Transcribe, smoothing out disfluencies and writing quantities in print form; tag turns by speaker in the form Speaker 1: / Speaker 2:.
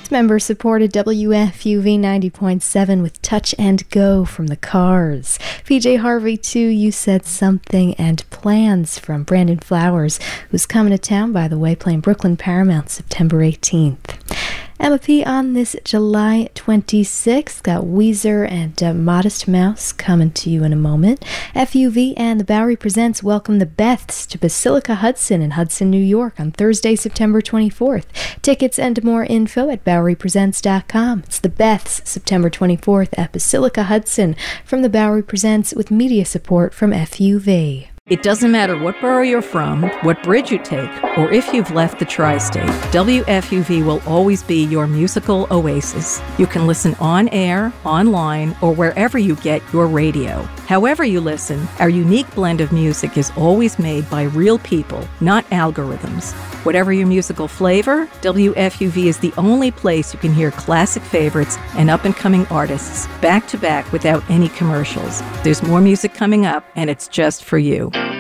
Speaker 1: Youth members supported WFUV 90.7 with Touch and Go from the Cars. PJ Harvey too, You Said Something, and Plans from Brandon Flowers, who's coming to town, by the way, playing Brooklyn Paramount September 18th. Emma P. on this July 26th. Got Weezer and Modest Mouse coming to you in a moment. FUV and the Bowery Presents welcome the Beths to Basilica Hudson in Hudson, New York on Thursday, September 24th. Tickets and more info at BoweryPresents.com. It's the Beths, September 24th at Basilica Hudson from the Bowery Presents with media support from FUV.
Speaker 2: It doesn't matter what borough you're from, what bridge you take, or if you've left the tri-state, WFUV will always be your musical oasis. You can listen on air, online, or wherever you get your radio. However you listen, our unique blend of music is always made by real people, not algorithms. Whatever your musical flavor, WFUV is the only place you can hear classic favorites and up-and-coming artists back to back without any commercials. There's more music coming up, and it's just for you.